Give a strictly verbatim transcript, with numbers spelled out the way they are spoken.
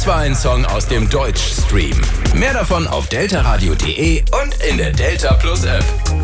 Das war ein Song aus dem Deutschstream. Mehr davon auf delta radio punkt de und in der Delta Plus App.